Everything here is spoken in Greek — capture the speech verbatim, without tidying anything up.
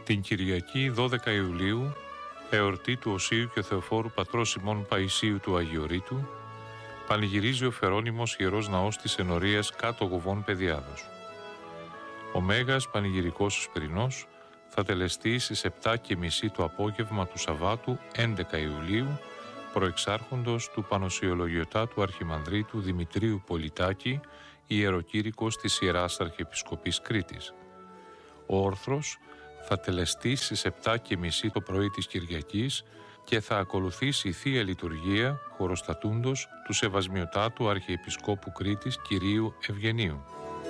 Την Κυριακή δώδεκα Ιουλίου, εορτή του Οσίου και Θεοφόρου πατρός ημών Παϊσίου του Αγιορείτου, πανηγυρίζει ο Φερόνιμος Ιερός Ναός της Ενορίας κάτω Γοβών Παιδιάδος. Ο Μέγας Πανηγυρικός Εσπερινός θα τελεστεί στις επτά και μισή το απόγευμα του Σαββάτου έντεκα Ιουλίου, προεξάρχοντος του Πανοσιολογιωτάτου Αρχιμανδρίτου Δημητρίου Πολιτάκη, ιεροκήρυκος της Ιεράς Αρχιεπισκοπής Κρήτης. Ο όρθρος θα τελεστεί στις επτά και μισή το πρωί της Κυριακής και θα ακολουθήσει η Θεία Λειτουργία χωροστατούντος του Σεβασμιωτάτου Αρχιεπισκόπου Κρήτης Κυρίου Ευγενίου.